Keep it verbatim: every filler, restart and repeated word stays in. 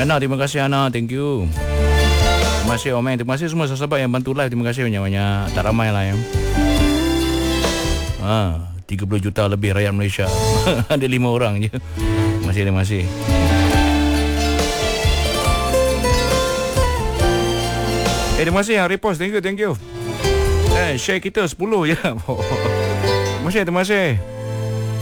Ana, terima kasih Ana. Thank you. Terima kasih Omen. Terima kasih semua sahabat yang bantu live. Terima kasih banyak-banyak. Tak ramai lah ya. Ha, tiga puluh juta lebih rakyat Malaysia. Ada lima orang je. Terima kasih, terima kasih. Eh, terima kasih yang repost. Thank you, thank you. Eh, share kita sepuluh je. Terima kasih, terima kasih.